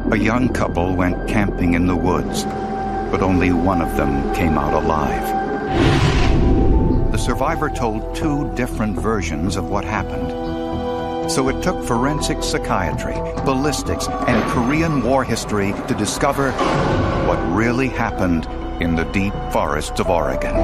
A young couple went camping in the woods, but only one of them came out alive. The survivor told two different versions of what happened. So it took forensic psychiatry, ballistics, and Korean War history to discover what really happened in the deep forests of Oregon.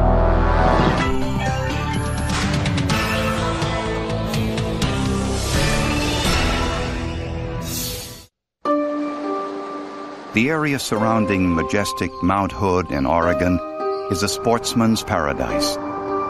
The area surrounding majestic Mount Hood in Oregon is a sportsman's paradise.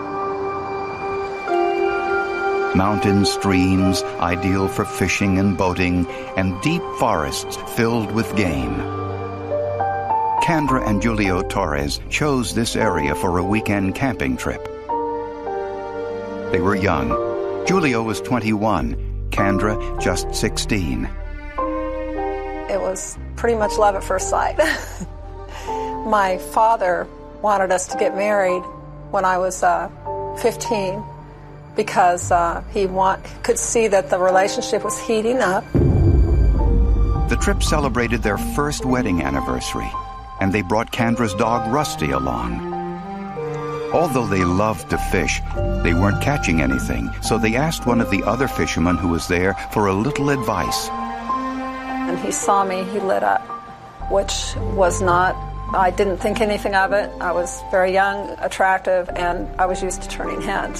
Mountain streams ideal for fishing and boating, and deep forests filled with game. Kendra and Julio Torres chose this area for a weekend camping trip. They were young. Julio was 21, Kendra just 16. It was pretty much love at first sight. My father wanted us to get married when I was 15 because he could see that the relationship was heating up. The trip celebrated their first wedding anniversary, and they brought Kendra's dog Rusty along. Although they loved to fish, they weren't catching anything, so they asked one of the other fishermen who was there for a little advice. And he saw me, he lit up, which was not, I didn't think anything of it. I was very young, attractive, and I was used to turning heads.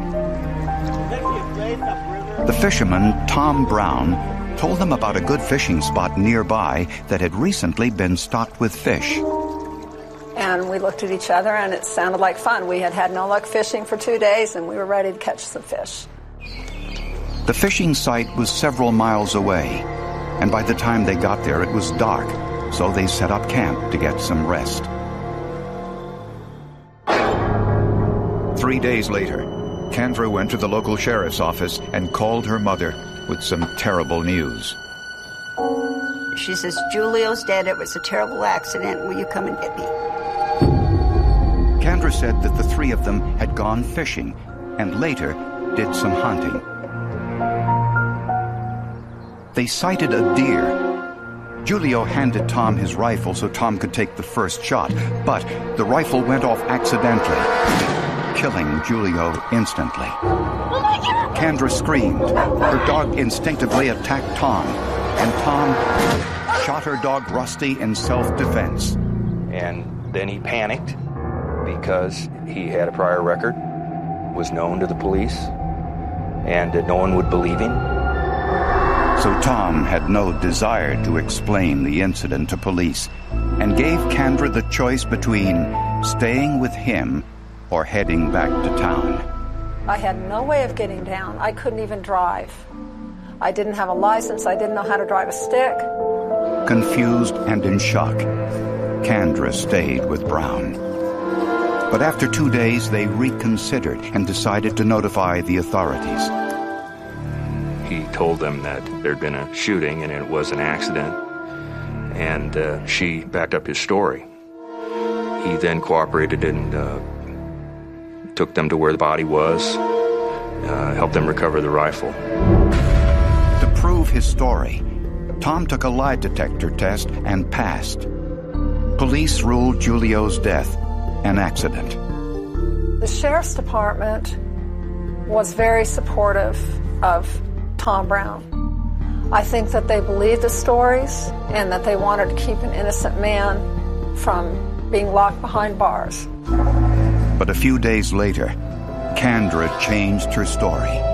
The fisherman, Tom Brown, told them about a good fishing spot nearby that had recently been stocked with fish. And we looked at each other, and it sounded like fun. We had had no luck fishing for 2 days, and we were ready to catch some fish. The fishing site was several miles away, and by the time they got there, it was dark, so they set up camp to get some rest. 3 days later, Kendra went to the local sheriff's office and called her mother with some terrible news. She says, Julio's dead. It was a terrible accident. Will you come and get me? Kendra said that the three of them had gone fishing and later did some hunting. They sighted a deer. Julio handed Tom his rifle so Tom could take the first shot, but the rifle went off accidentally, killing Julio instantly. Kendra screamed. Her dog instinctively attacked Tom, and Tom shot her dog Rusty in self-defense. And then he panicked because he had a prior record, was known to the police, and no one would believe him. So Tom had no desire to explain the incident to police and gave Kendra the choice between staying with him or heading back to town. I had no way of getting down. I couldn't even drive. I didn't have a license. I didn't know how to drive a stick. Confused and in shock, Kendra stayed with Brown. But after 2 days, they reconsidered and decided to notify the authorities. He told them that there'd been a shooting and it was an accident, and she backed up his story. He then cooperated and took them to where the body was, helped them recover the rifle. To prove his story, Tom took a lie detector test and passed. Police ruled Julio's death an accident. The sheriff's department was very supportive of Tom Brown. I think that they believed the stories and that they wanted to keep an innocent man from being locked behind bars. But a few days later, Kendra changed her story.